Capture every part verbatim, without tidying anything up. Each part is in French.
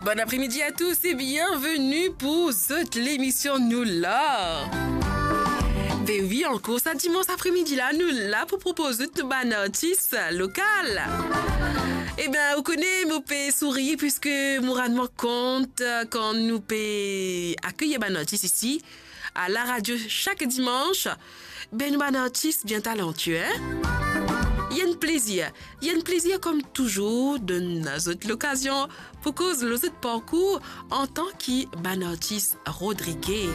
Bon après-midi à tous et bienvenue pour cette l'émission Nous là. Ben oui, encore ça dimanche après-midi là, nous là pour proposer de ban artiste local. Eh bien, vous connaissez, nous peut sourire puisque nous rendons compte quand nous peut accueillir ban artiste ici à la radio chaque dimanche. Ben nous ban artiste bien talentueux. Hein? Il y a un plaisir. Il y a un plaisir comme toujours de nos autres occasions pour cause le autres parcours en tant que ban artiste Rodriguez.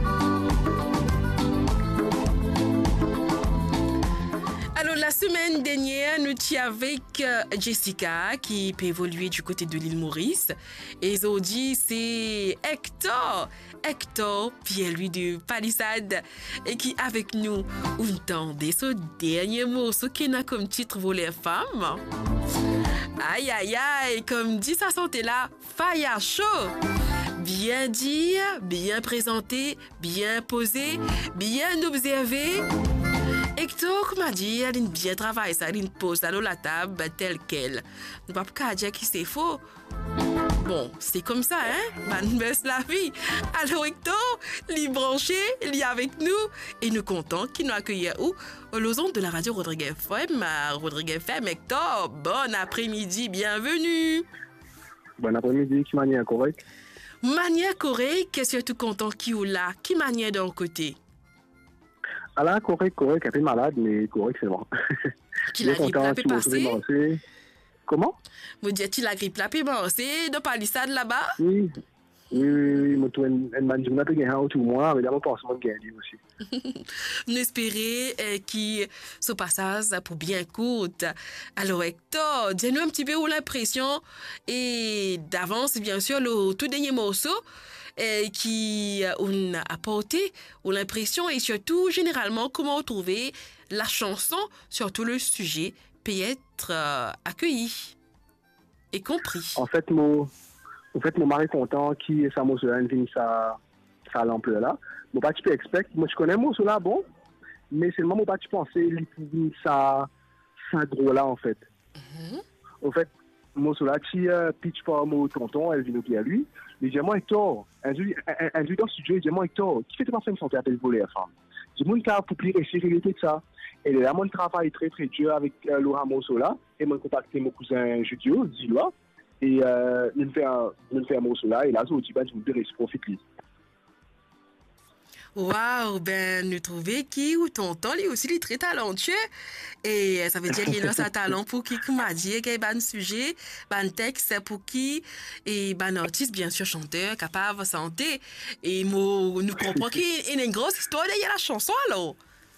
Alors, la semaine dernière, nous étions avec Jessica qui peut évoluer du côté de l'île Maurice. Et aujourd'hui, c'est Hector. Hector, Pierre-Louis de Palissade, et qui avec nous, entendez ce dernier morceau qui a comme titre Voler femme. Aïe, aïe, aïe, comme dit sa santé là, Fire Show. Bien dire, bien présenté, bien posé, bien observé. Hector, comme a dit, elle a bien travaillé ça, elle pose ça dans la table telle qu'elle. Nous ne pouvons pas dire que c'est faux. Bon, c'est comme ça, hein? Man baisse la vie. Alors Hector, il est branché, il est avec nous et nous comptons qu'il nous accueille où? Aux ondes de la radio Rodriguez F M. Rodriguez F M, Hector, bon après-midi, bienvenue. Bon après-midi, qui manière correcte? Manière correcte, qu'est-ce que tu content qui ou là? Qui manière d'un côté? Alors, correct, correct, un peu malade, mais correct, c'est bon. Qui la grippe la peut passer? Comment? Vous dites, tu la grippe la peut passer de palissade là-bas? Oui, oui, oui, oui, je suis un peu gagné autour de moi, mais d'abord, je pense que je gagne aussi. Nous espérons euh, qu'il ce passage pour bien courte. Alors, Hector, dis-nous un petit peu où l'impression et d'avance, bien sûr, le tout dernier morceau. Et qui on a apporté ou l'impression et surtout généralement comment trouver la chanson, surtout le sujet peut être euh, accueilli et compris. En fait, mon, en fait, mon mari content qui est sa mot sur ça, ça l'ampleur là. Mon pas tu peux expect, moi je connais mon sur là bon, mais c'est le moment où pas tu pensais lui ça, ça gros là en fait. Mm-hmm. En fait, mon sur là qui pitch par mon tonton, elle vient au pied à lui. Mais dis-moi, Hector, un jour dans le studio, dis-moi, Hector, qui fait pas faire une santé à tel voler, femme? Dis-moi, il a pour plus réussir de ça. Et là, mon travail très, très dur avec euh, Laura Monsola, et moi, contacté mon cousin Judio, Ziloa, et euh, il me fait un, il me fait un morceau là, et là, je me dis, ben, je me dis, je profite. Waouh, ben, nous trouvons qui ou tonton, lui aussi, il est très talentueux. Et ça veut dire qu'il a un talent pour qui, comme a dit, qu'il y a un sujet, un texte pour qui, et un artiste, bien sûr, chanteur, capable de chanter. Et nous, nous comprenons qu'il y a une grosse histoire derrière la chanson, alors.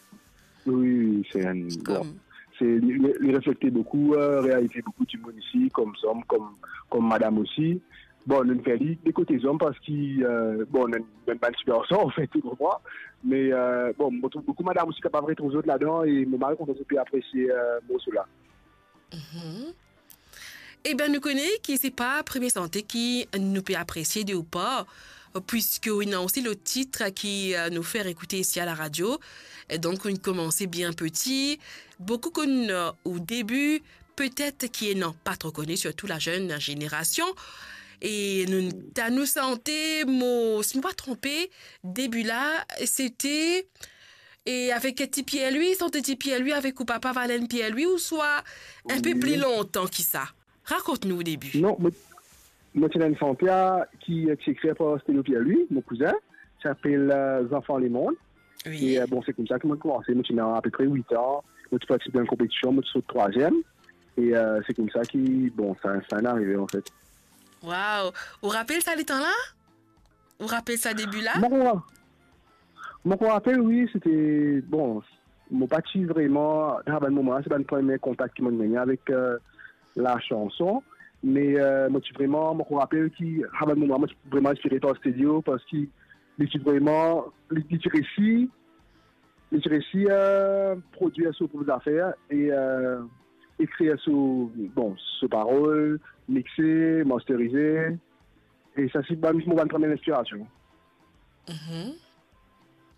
Oui, c'est un. Bon, c'est, il reflète beaucoup, euh, réalité beaucoup du monde ici, comme Somme, comme, comme Madame aussi. Bon, on fait des côtés hommes parce qu'ils, euh, bon, on a pas de super son, en fait, tu comprends. Mais, euh, bon, je trouve beaucoup madame aussi capable de retrouver autres là-dedans et mon mari, qu'on peut apprécier, euh, mon cela. Mm-hmm. Eh bien, nous connaissons qui c'est pas Premier Santé qui nous peut apprécier de ou pas, puisque il a aussi le titre qui nous fait écouter ici à la radio. Et donc, on commençait bien petit. Beaucoup qu'on, euh, au début, peut-être qui n'ont pas trop connu, surtout la jeune génération. Et nous, à nous santé, moi, si je ne me pas trompé, début là, c'était, et avec un petit pied à lui, son petit pied à lui, avec ou papa Valène pied à lui, ou soit un oui. peu plus longtemps que ça. Raconte-nous au début. Non, moi, moi, j'ai une santé qui est écrite par Stélo pied à lui, mon cousin, qui s'appelle euh, Enfants Les Mondes. Oui. Et euh, bon, c'est comme ça que moi, j'ai commencé. Moi, j'ai à peu près huit ans. Moi, je participé à une compétition, moi, je suis au troisième. Et euh, c'est comme ça qui, bon, ça, ça est arrivé, en fait. Waouh! Vous rappelez ça les temps-là? Vous rappelez ça début-là? Moi, moi, je rappelle, oui, c'était, bon, mon parti vraiment, à un moment, c'est pas le premier contact qui m'a donné avec euh, la chanson, mais euh, moi, je vraiment, moi, je rappelle qu'il, à un moment, moi, je suis vraiment inspiré par le studio parce qu'il est vraiment, il réussit, il réussit à produire ses propres affaires et euh, écrire sur, bon, sur parole, mixer, masteriser. Et ça, c'est mon première inspiration. Mm-hmm.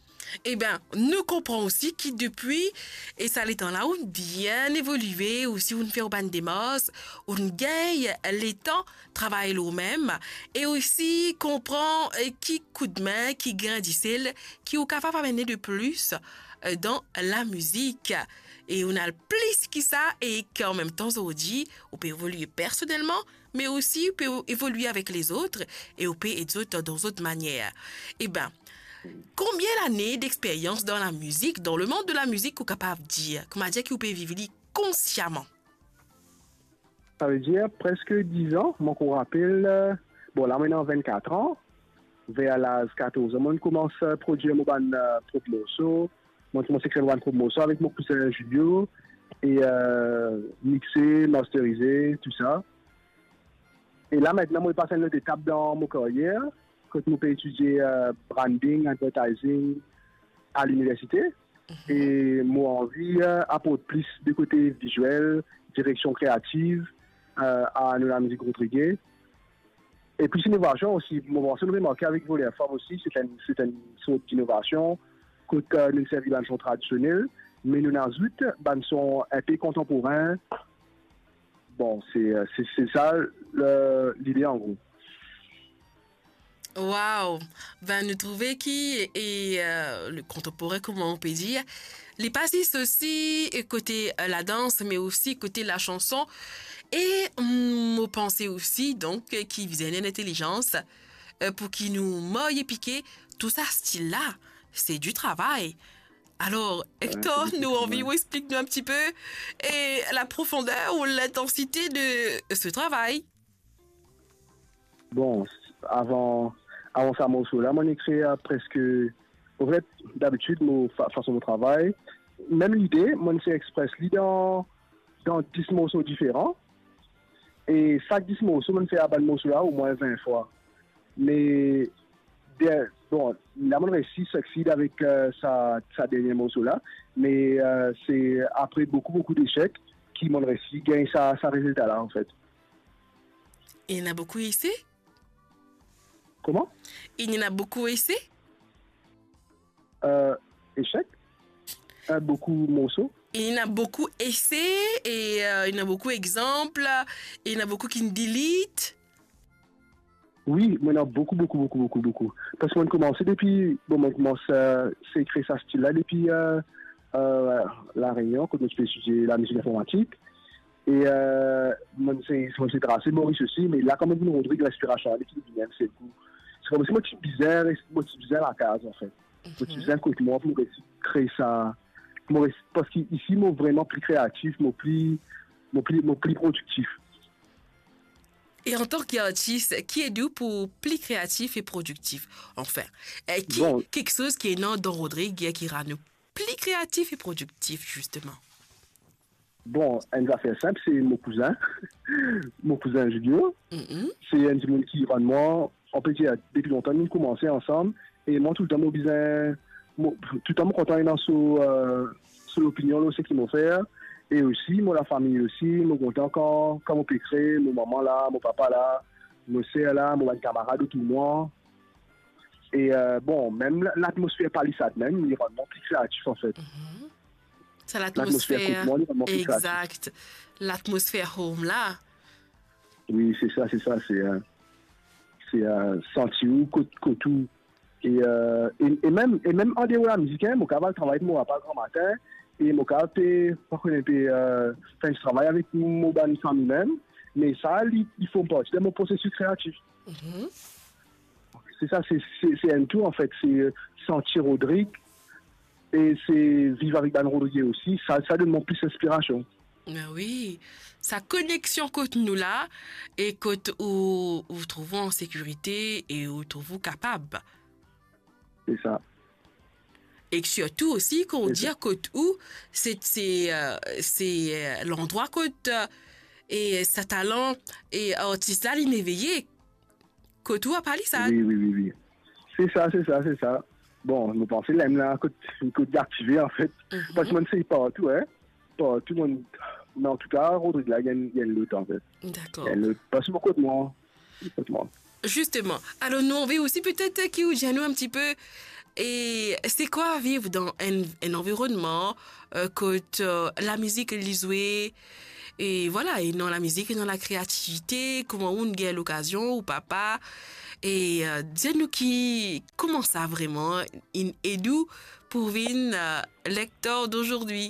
eh bien, nous comprenons aussi que depuis, et ça les temps là, on bien évolué, aussi on fait au ban des mosses, on gagne les temps, travaille le même, et aussi comprend euh, qui coup de main, qui grandissait, qui est capable d'amener de plus euh, dans la musique. Et on a le plus que ça, et qu'en même temps, on dit, on peut évoluer personnellement, mais aussi on peut évoluer avec les autres, et on peut aider autres dans d'autres manières. Eh bien, combien d'années d'expérience dans la musique, dans le monde de la musique, vous êtes capable de dire, comment dire que vous pouvez vivre consciemment? Ça veut dire presque dix ans. Moi, qu'on rappelle, euh, bon, là, maintenant, vingt-quatre ans, vers l'âge quatorze ans, moi, je commence à produire mon ban euh, propre morceau. Moi, je commence à écrire mon ban propre morceau avec mon cousin Julio, et euh, mixer, masteriser, tout ça. Et là, maintenant, moi, je passe à une autre étape dans mon carrière. Quand je peux étudier euh, branding, advertising à l'université. Mm-hmm. Et moi, envie euh, apporte plus de côté visuel, direction créative euh, à la musique Rodriguez. Et puis, c'est une innovation aussi. Mon morceau, remarqué avec vous, les femmes aussi, c'est une, c'est une sorte d'innovation. Quand euh, nous servons des son traditionnels, mais nous avons des son un peu contemporains. Bon, c'est, c'est, c'est ça le, l'idée en gros. Waouh! Ben, nous trouvons qui est euh, le contemporain, comment on peut dire. Les passis aussi, côté euh, la danse, mais aussi côté la chanson. Et on pensait aussi, donc, qui visait l'intelligence euh, pour qui nous moille et piquer. Tout ça, style-là, c'est du travail. Alors, Hector, ouais, nous envie, explique-nous un petit peu et la profondeur ou l'intensité de ce travail. Bon, avant... Avant ça, morceau là, mon écrit a presque, en fait, d'habitude, mon fa- façon de travail, même l'idée, mon c'est express l'idée dans, dans dix morceaux différents. Et chaque dix morceaux, mon fait à bas morceau là au moins vingt fois. Mais, bien, bon, là, mon réussi succède avec euh, sa, sa dernière morceau là. Mais euh, c'est après beaucoup, beaucoup d'échecs qui mon réussi gagne sa, sa résultat là, en fait. Il y en a beaucoup ici? Comment? Il y en a beaucoup essais? Euh, échec? Euh, beaucoup morceaux? Il y en a beaucoup essais et euh, il y en a beaucoup exemples. Et il y en a beaucoup qui delete. Oui, moi, il y en a beaucoup, beaucoup, beaucoup, beaucoup, beaucoup. Parce qu'on a commencé depuis, bon, on commence à écrire ce style-là depuis euh, euh, La Réunion, quand je fais étudier la musique informatique. Et euh, moi, c'est tracé Maurice aussi, mais là, quand même, on Rodrigue, l'inspiration, l'équipe du même, c'est le coup. C'est comme si moi, je suis bizarre, moi, je suis bizarre à la case, en fait. Moi, je suis bizarre côté moi pour créer ça. Parce qu'ici, moi, vraiment plus créatif, moi, plus, moi, plus, moi, plus productif. Et en tant qu'artiste, qui est d'où pour plus créatif et productif? Enfin, qui, bon, quelque chose qui est non dans Rodrigue qui rend nous plus créatif et productif, justement. Bon, une affaire simple, c'est mon cousin, mon cousin Julio. Mm-hmm. C'est un petit monde qui rend moi. On peut dire, depuis longtemps, nous commençons ensemble. Et moi, tout le temps, mon bizarre, tout le temps, mon content dans sur, euh, sur l'opinion, ce qu'ils m'ont fait. Et aussi, moi, la famille aussi, mon content quand, quand mon peut créer, mon maman là, mon papa là, mon sœur là, mon camarade, tout le monde. Et euh, bon, même l'atmosphère palissade même, il rend plus créatif en fait. Mm-hmm. C'est l'atmosphère, l'atmosphère exact. L'atmosphère home là. Oui, c'est ça, c'est ça, c'est euh, c'est euh, sentir où, tout. Et, euh, et, et même et même en dehors de la musique, hein, mon cavale travaille avec moi pas grand matin et mon cavale pas connaître euh, enfin je travaille avec mon ban famille même, mais ça il, il faut partie de mon processus créatif. Mm-hmm. C'est ça, c'est, c'est, c'est un tout en fait, c'est sentir Rodrigue. Et c'est vivre avec Dan Rodriguez aussi, ça, ça donne mon plus d'inspiration. Mais oui, sa connexion côté nous là, et côté où vous trouvez en sécurité et où vous trouvez capable. C'est ça. Et surtout aussi, quand on dit côté où, c'est, c'est, euh, c'est l'endroit côté euh, et sa talent et artiste là, il est éveillé. Côté où à Paris, ça. Oui, oui, oui, oui. C'est ça, c'est ça, c'est ça. Bon, je pense que l'aime là, une côte d'activer en fait. Mm-hmm. Parce que je ne sais pas tout, hein. Pas tout le monde. Mais en tout cas, Rodrigue là, il y a une lutte en fait. D'accord. Il y a une lutte. Pas sur beaucoup de moi. Pas de moi. Justement. Alors, nous, on veut aussi peut-être qui ou nous un petit peu. Et c'est quoi vivre dans un, un environnement euh, que euh, la musique est jouée et voilà, et dans la musique et dans la créativité, comment on gagne l'occasion ou papa. Et euh, dis-nous qui, comment ça vraiment, in Edu pour une euh, lecteur d'aujourd'hui.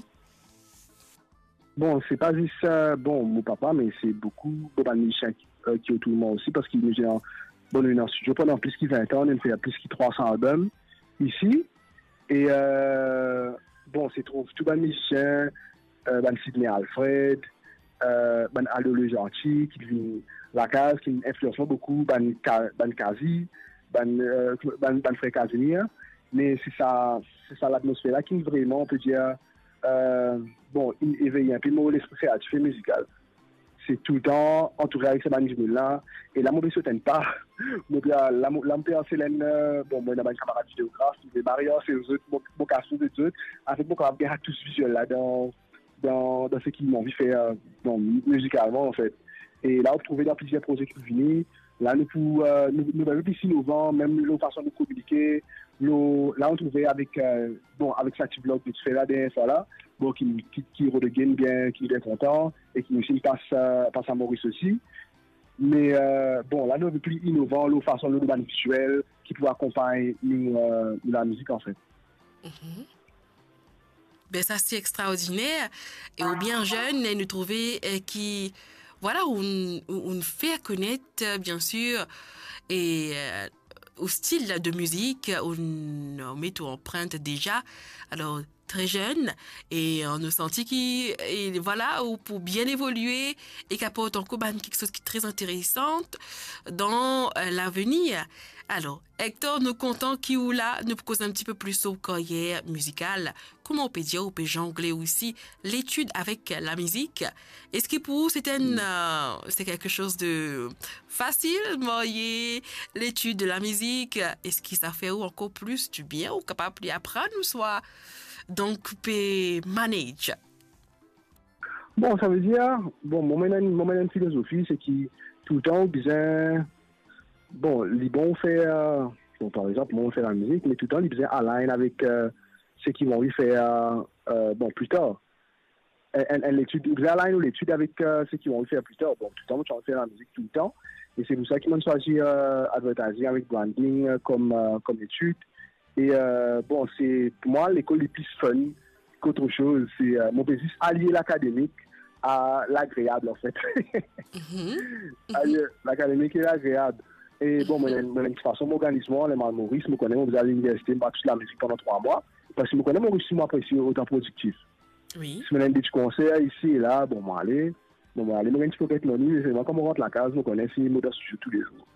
Bon, c'est pas juste euh, bon, mon papa, mais c'est beaucoup Boban Michin qui, euh, qui est autour de moi aussi, parce qu'il nous est en, bon, il est en studio pendant plus de vingt ans, il fait plus de trois cents albums ici. Et euh, bon, c'est trop tout Boban Michin, euh, ben Sidney Alfred, euh, ben Allo Le Gentil, qui vient la case, qui influence beaucoup, ben, ben Kazi, ben, euh, ben, ben Frère Casimir. Mais c'est ça, c'est ça l'atmosphère là qui vraiment, on peut dire, euh, bon, il éveille un peu l'esprit créatif et musical. C'est tout le temps entouré avec ces manuscrits-là. Et là, mon ne s'éteint pas. Là, mon père, c'est l'un, bon, moi, j'ai un camarade vidéographe, il est marié, c'est eux autres, mon casson des autres, avec mon camarade tous visuels là, dans, dans, dans ce qu'ils m'ont envie de faire, bon, musicalement, en fait. Et là, on trouve dans plusieurs projets qui viennent. Là, nous, pour, euh, nous, nous avons plus innovants, même nos façons de communiquer. Nous, là, on trouvait avec, euh, bon, avec sa petite blog de faire la dernière fois là, bon, qui, qui, qui redegaine bien, qui est bien content, et qui aussi passe, euh, passe à Maurice aussi. Mais, euh, bon, là, nous avons plus innovants, nos façons de bande visuelle, qui peut accompagner nous, euh, la musique, en fait. Mm-hmm. Ben, ça, c'est extraordinaire. Et au bien jeune, nous trouver euh, qui, voilà, on, on fait connaître, bien sûr, et euh, au style de musique, on, on met tout empreinte déjà. Alors, très jeune, et on a senti qu'il, et voilà, ou pour bien évoluer, et qu'apporte encore ben, quelque chose qui est très intéressant dans euh, l'avenir. Alors, Hector, nous comptons qui ou là nous cause un petit peu plus au carrière musicale. Comment on peut dire, on peut jongler aussi l'étude avec la musique. Est-ce que pour vous, c'est un, euh, c'est quelque chose de facile, marier l'étude de la musique? Est-ce que ça fait encore plus du bien ou capable d'apprendre ou soit donc peut manage? Bon, ça veut dire, bon, mon mon philosophie, c'est que tout le temps, besoin, bon, les bons faire, euh, bon, par exemple, moi, on fait la musique, mais tout le temps, ils besoin align avec euh, ce qu'ils vont faire, euh, bon, plus tard. L'étude, ils align ou l'étude avec euh, ce qu'ils vont faire plus tard. Bon, tout le temps, tu vas faire la musique tout le temps. Et c'est pour ça qu'ils m'ont choisi euh, advertising avec branding euh, comme, euh, comme étude. Et euh, bon, c'est pour moi l'école est plus fun qu'autre chose. C'est euh, mon plaisir allier l'académique à l'agréable en fait. Mm-hmm. Allier l'académique et l'agréable. Et bon, mm-hmm. de toute façon, mon organisme, les Maurice, je connais, on va à l'université, je toute la musique pendant trois mois. Parce que je connais Maurice, moi, après, c'est autant productif. Oui. Si je fais des petits concerts ici et là, bon, moi, allez, bon, moi, allez, je vais un petit peu avec mon c'est moi, comme on rentre la case, je connais, c'est moi, studio tous les jours.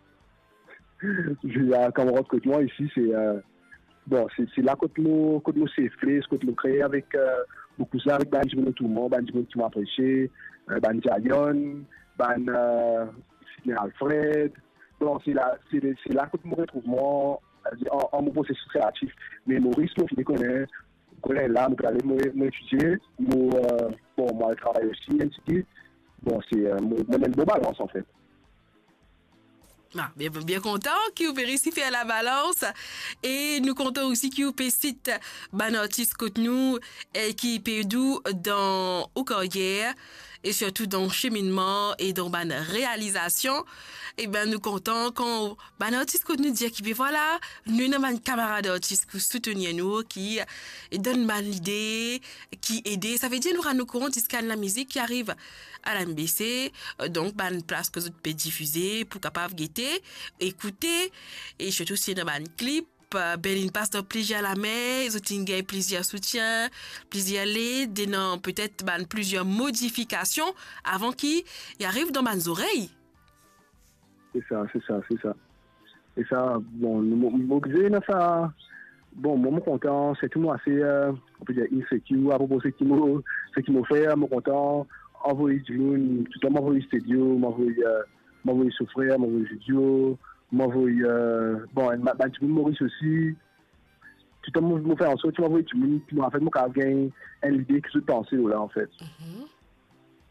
Je, quand on rentre avec moi ici, c'est. Euh, Bon, c'est là que nous que nous sifflons, que nous créons avec euh, beaucoup ça, avec Banji tout le monde, Banji qui m'a apprécié, euh, Banji Alion, Ban euh, Sidney Alfred. Bon, c'est là, c'est là que nous retrouvons en, en mon processus créatif. Mais Maurice, nous, je connais, je connais là, je aller m'étudier, euh, bon, moi, je travaille aussi, un petit peu. Bon, c'est euh, mon bon balance en fait. Ah, bien, bien content que vous vérifiez faire la balance et nous comptons aussi que vous cite ban artiste comme nous et qui peut dans au carrière et surtout dans le cheminement et dans la réalisation. Et ben nous comptons quand ban artiste comme nous dit qui voilà nous avons un camarade artiste qui soutient nous qui donne mal l'idée qui aide ça veut dire nous rendre compte de la musique qui arrive à la M B C, donc bah, une place que vous pouvez diffuser pour capable guetter, écouter et surtout si dans un clip ben passe dans plusieurs la main, ils ont plusieurs soutiens, plusieurs l'aide, peut-être ben, plusieurs modifications avant qu'ils arrivent dans mes oreilles. C'est ça, c'est ça, c'est ça. Et ça, bon, nous ça. Bon, moi, je suis content, c'est tout assez, euh, on peut dire, insecure à propos de ce qui m'a fait, je suis content. Envoyer du monde, tout le temps m'envoyer studio, m'envoyer euh, m'envoyer souffrir, m'envoyer studio, m'envoyer euh, bon, bah, du monde Maurice aussi. Tout le temps me faire en sorte, tu m'envoies du monde, qui m'a fait mon cas gagner une idée que je pensais là en fait. Mm-hmm.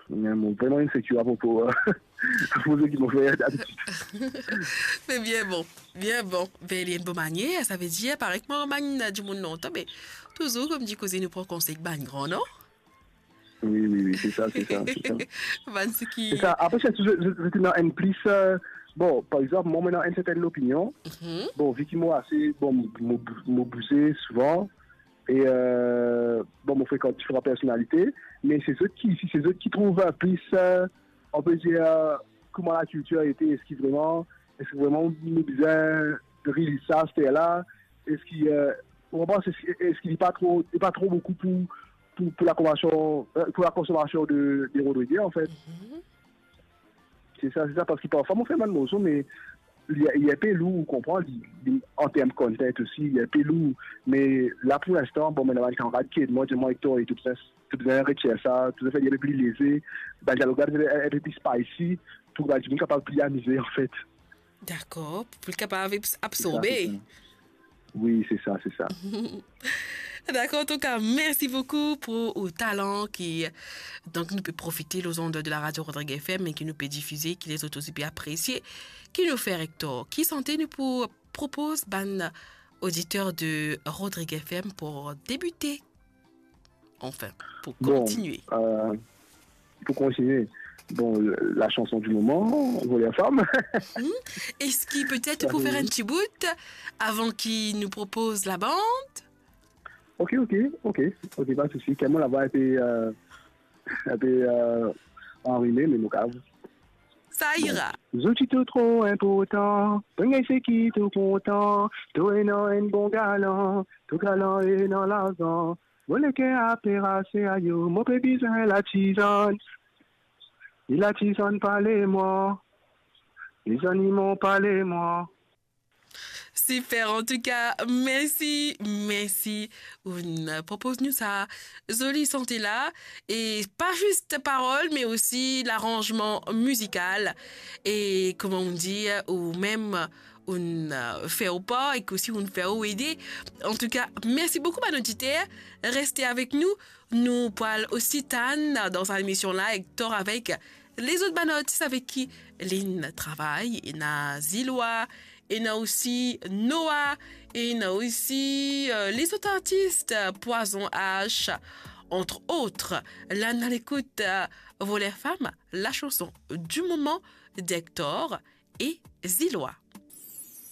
Mais bon, vraiment insécure à propos euh, à propos de ce qu'ils m'ont fait d'habitude. Mais bien bon, bien bon. Ben, il y a une bonne manière, ça veut dire, pareil que moi, man, du monde longtemps, mais toujours, comme dit cousin, nous prend conseil que ban grand, non? Oui, oui, oui, c'est ça, c'est ça, c'est ça. Ban, ce qui... C'est ça. Après, je- je- je- j'étais dans une plus, euh, bon, par exemple, moi, maintenant, une certaine opinion, Mhm. bon, vu qu'ils m'ont assez, bon, m'ont m'ont bousé souvent, et euh, bon, m'ont fréquente différentes personnalités, mais c'est eux qui, c'est eux qui trouvent un plus, euh, on peut dire, euh, comment la culture a été, est-ce qu'il vraiment, est-ce que vraiment nous besoin de réaliser ça, c'était là, est-ce qu'il, euh, on pense, est-ce est-ce qu'il n'est pas trop, est pas trop beaucoup pour, pour, pour la consommation, euh, pour la consommation de, des Rodriguez, en fait. Mhm. C'est ça, c'est ça, parce qu'il parfois, on fait mal de morceaux, mais il y a, il y a un peu lourd, on comprend, il- il- en termes de content aussi, il y a un peu lourd. Mais là, pour l'instant, bon, maintenant, avec un radicale, moi, je moi, Hector et tout ça, tout ça, retirer ça, tout ça, il y a un peu plus léger, ben, j'ai regardé un peu plus spicy, pour, ben, je suis capable de plus amuser, en fait. D'accord, plus capable C'est ça, c'est d'absorber. ça. Oui, c'est ça, c'est ça. D'accord, en tout cas, merci beaucoup pour le talent qui donc nous peut profiter aux ondes de la radio Rodrigue F M et qui nous peut diffuser, qui les autres aussi peut apprécier, qui nous fait Hector, qui santé nous pour propose ban auditeur de Rodrigue F M pour débuter, enfin, pour Bon, continuer. euh, pour continuer, bon, le- la chanson du moment, Voler la femme. Hmm? Est-ce qu'il peut-être Ça pour faire fait- un petit bout avant qu'il nous propose la bande? Ok, ok, ok, ok, pas de souci. Camille là-bas a été, euh, a été euh, enrhumé, mais nous cave. Ça ira. Je suis tout trop important, pengen c'est qui tout content, tout est dans un bon galant, tout galant est dans l'argent. Moi le cœur a terrassé à yo, mon bébé besoin la tisane, il la tisane parlez-moi, les animaux parlez-moi. Super, en tout cas, merci, merci. On propose-nous ça. Jolie santé là. Et pas juste parole, mais aussi l'arrangement musical. Et comment on dit, ou même on euh, fait au pas et qu'aussi on fait au aider. En tout cas, merci beaucoup, mon auditeur. Restez avec nous. Nous parlons aussi Tan dans cette émission-là, Hector avec les autres banotes avec qui Lynn travaille. Il y a Ziloa. Il y a aussi Noah, et il y a aussi euh, les autres artistes, Poison H, entre autres. Là, on l'écoute euh, Voler Femme, la chanson du moment d'Hector et Ziloa.